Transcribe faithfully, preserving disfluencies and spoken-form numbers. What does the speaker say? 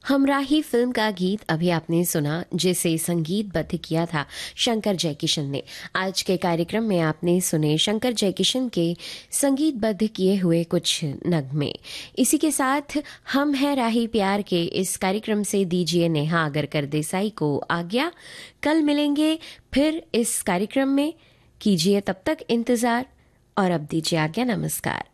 हमराही film का गीत अभी आपने सुना, जिसे संगीतबद्ध किया था शंकर जयकिशन ने। आज के कार्यक्रम में आपने सुने शंकर जयकिशन के संगीतबद्ध किए हुए कुछ नगमे। इसी के साथ हम हैं राही प्यार के इस कार्यक्रम से दीजिए नेहा आगरकर देसाई को आज्ञा। कल मिलेंगे फिर इस कार्यक्रम में, कीजिए तब तक इंतजार और अब दीजिए आज्ञा। नमस्कार।